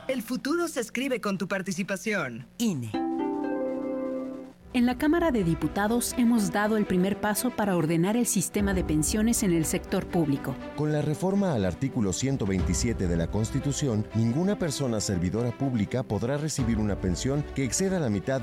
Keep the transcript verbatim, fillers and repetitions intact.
El futuro se escribe con tu participación. I N E. En la Cámara de Diputados hemos dado el primer paso para ordenar el sistema de pensiones en el sector público. Con la reforma al artículo ciento veintisiete de la Constitución, ninguna persona servidora pública podrá recibir una pensión que exceda la mitad